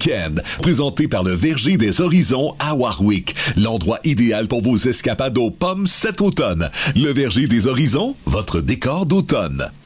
week-end, présenté par le Verger des Horizons à Warwick. L'endroit idéal pour vos escapades aux pommes cet automne. Le Verger des Horizons, votre décor d'automne.